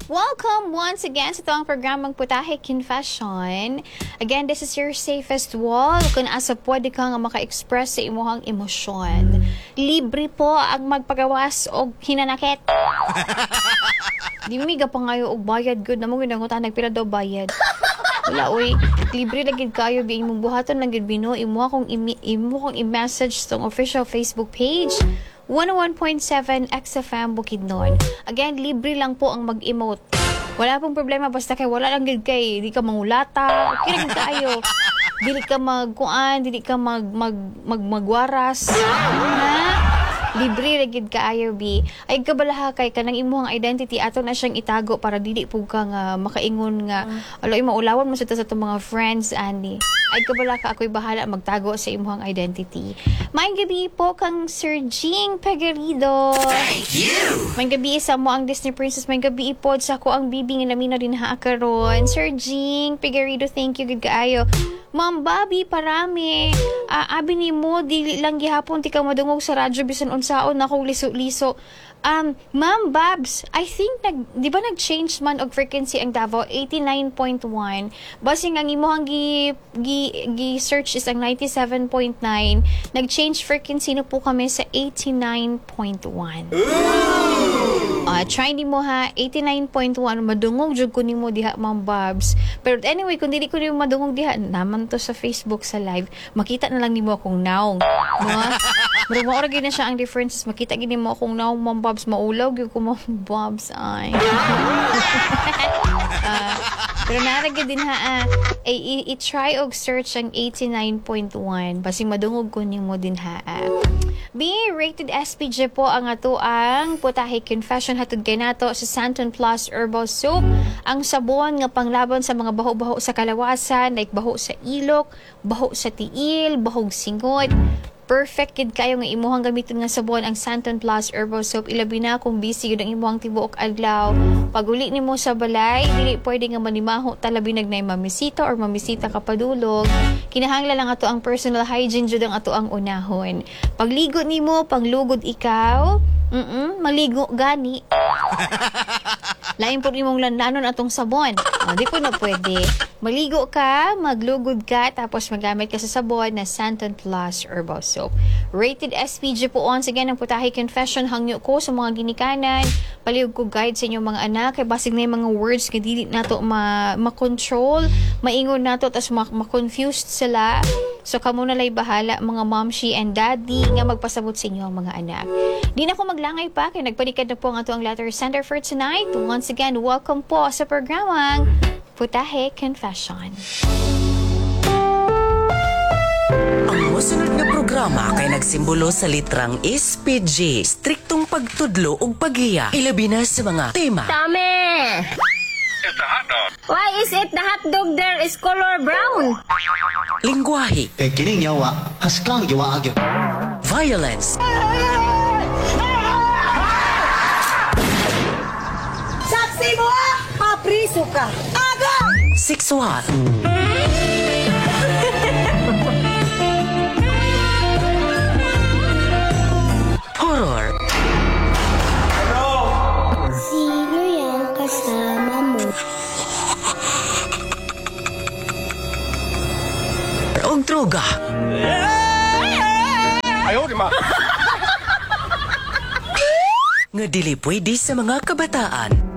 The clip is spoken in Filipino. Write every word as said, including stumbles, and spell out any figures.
Welcome once again sa itong programang Putahe Confession. Again, this is your safest wall kung asa pwede ka nga maka-express sa imuhang emosyon. Libre po ang magpagawas o hinanakit. Di miga pa ngayon og bayad good na mo ginangutan nagpila daw bayad. Wala oy, libre lagid kayo bi imong buhaton lang gid bino imo akong imo akong i-message tong official Facebook page one oh one point seven X F M Bukidnon. Again, libre lang po ang mag-emote. Wala pong problema basta kay wala lang gid kay di ka mangulata, kini gid kayo. Dili ka magkuan, dili ka mag mag, mag magwaras. Ha? Libre lagid kaayo bi. Ay kabalaha kay kanang imong identity ato na siyang itago para dili pug ka nga makaingon nga alo imo ulawan mo sa ta sa mga friends ani. Ay kabala ka ako'y bahala magtago sa imong identity. May gabi po kang Sir Jing Pegarido. Thank you. May gabi sa mo ang Disney Princess. May gabi ipod sa ko ang bibi nga namin na rin haakaron. Sir Jing Pegarido, thank you gid kaayo. Ma'am Bobby Parami, uh, abi ni mo dili lang gihapon ti ka madungog sa radyo bisan unsaon akong liso-liso. Um, Ma'am Babs, I think nag di ba nag-change man og frequency ang Davao eighty-nine point one. Basi nga imong gi gi gi search is ang ninety-seven point nine. Nag-change frequency na po kami sa eighty-nine point one. Uh, try ni mo ha, eighty-nine point one, madungog jud ko nimo diha Ma'am Babs. Pero anyway, kung dili ko nimo madungog diha, naman to sa Facebook sa live, makita na lang nimo akong naong. No? Pero maura gid na siya ang differences, makita gid nimo akong naong Ma'am Babs, maulaw gyud ko Ma'am Babs ay. uh, pero naragid din ha, uh, i-try og search ang eighty-nine point one, basi madungog ko nimo din ha. Uh. B, rated S P G po ang ato ang Putahe Confession hatod kay nato sa Santon Plus Herbal Soap. Ang sabon nga panglaban sa mga baho-baho sa kalawasan, like baho sa ilok, baho sa tiil, bahog singot. Perfect kid kayo nga imuhang gamiton nga sabon ang Santon Plus Herbal Soap. Ilabi na kung busy yun ang imuhang tibuok adlaw. Pag uli nimo sa balay, dili pwede nga manimaho talabi nagnay mamisita or mamisita kapadulog. Kinahanglan lang ato ang personal hygiene jud ang ato ang unahon. Pagligo nimo, panglugod ikaw, mm maligo gani. Lain po nimong lanlanon atong sabon. O, di po na pwede. Maligo ka, maglugod ka, tapos magamit ka sa sabon na Santon Plus Herbal Soap. Rated S P G po once again ang Putahe Confession. Hangyo ko sa mga ginikanan. Palihog ko guide sa inyong mga anak. Kaya basig na yung mga words nga dili nato ma ma-control, maingon nato, tapos ma-confused sila. So, kamo na lay bahala, mga momshi and daddy, nga magpasabot sa inyo ang mga anak. Di na ako maglangay pa, kaya nagpanikad na po ang ato ang letter sender for tonight. Once again, welcome po sa programang Putahe Confession. Ang musunod na programa kay nagsimbolo sa litrang S P G, striktong pagtudlo ug paghiya. Ilabi na sa mga tema. Tame! Why is it the hot dog there is color brown? Lingwahe. Kay kining yawa, haskang yawa agyo. Violence. Saksi mo! Papriso ka! Aga! Sexual. Horror. Sino yung kasama mo? Og droga. Ayaw, di ma. Nga dili pwede sa mga kabataan.